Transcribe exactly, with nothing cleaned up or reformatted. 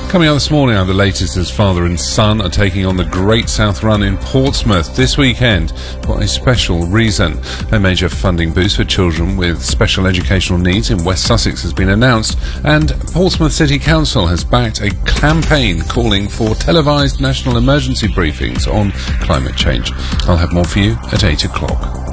Coming up this morning, the latest as father and son are taking on the Great South Run in Portsmouth this weekend for a special reason. A major funding boost for children with special educational needs in West Sussex has been announced, and Portsmouth City Council has backed a campaign calling for televised national emergency briefings on climate change. I'll have more for you at eight o'clock.